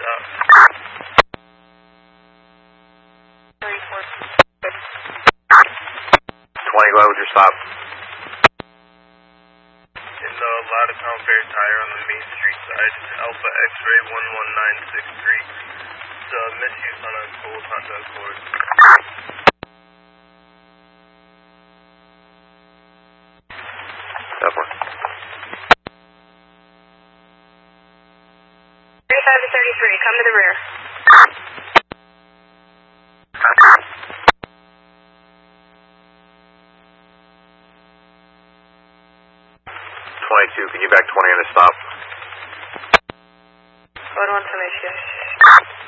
stop. 20, go ahead with your stop. In the Latitown Fair Tire on the Main Street side, Alpha X-Ray 11963. It's misuse on a gold Honda Accord. That one. 35 to 33, come to the rear. 22, can you back 20 on the stop? Code 1 to